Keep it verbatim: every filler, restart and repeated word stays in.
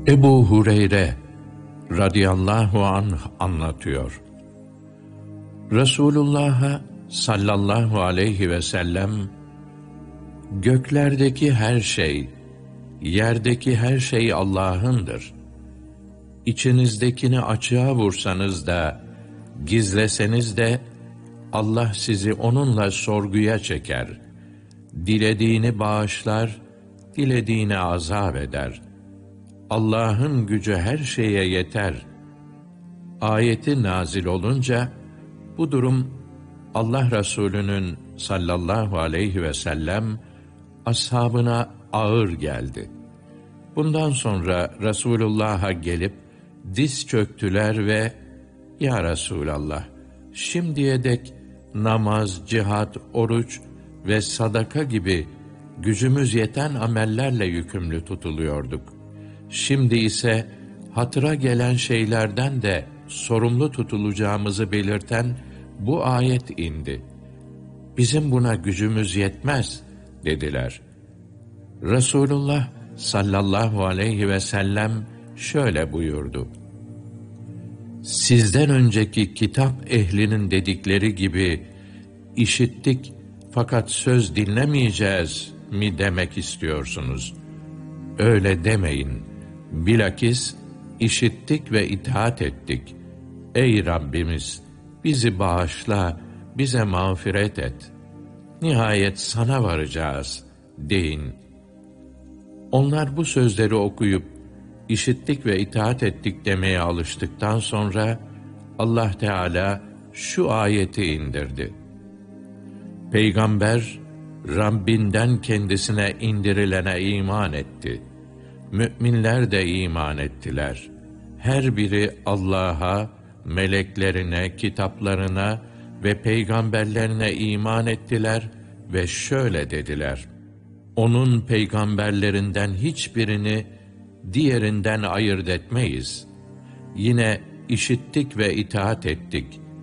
Ebu Hureyre radıyallahu anh anlatıyor. Resulullah'a sallallahu aleyhi ve sellem, göklerdeki her şey, yerdeki her şey Allah'ındır. İçinizdekini açığa vursanız da, gizleseniz de, Allah sizi onunla sorguya çeker. Dilediğini bağışlar, dilediğini azap eder. Allah'ın gücü her şeye yeter. Ayeti nazil olunca, bu durum Allah Resulü'nün sallallahu aleyhi ve sellem ashabına ağır geldi. Bundan sonra Resulullah'a gelip diz çöktüler ve "Ya Resulallah, şimdiye dek namaz, cihat, oruç ve sadaka gibi gücümüz yeten amellerle yükümlü tutuluyorduk. Şimdi ise hatıra gelen şeylerden de sorumlu tutulacağımızı belirten bu ayet indi. Bizim buna gücümüz yetmez" dediler. Resulullah sallallahu aleyhi ve sellem şöyle buyurdu: "Sizden önceki kitap ehlinin dedikleri gibi işittik fakat söz dinlemeyeceğiz mi demek istiyorsunuz? Öyle demeyin. Bilakis işittik ve itaat ettik. Ey Rabbimiz, bizi bağışla, bize mağfiret et. Nihayet sana varacağız deyin." Onlar bu sözleri okuyup işittik ve itaat ettik demeye alıştıktan sonra Allah Teala şu ayeti indirdi: Peygamber Rabbinden kendisine indirilene iman etti. Müminler de iman ettiler. Her biri Allah'a, meleklerine, kitaplarına ve peygamberlerine iman ettiler ve şöyle dediler: Onun peygamberlerinden hiçbirini diğerinden ayırt etmeyiz. Yine işittik ve itaat ettik.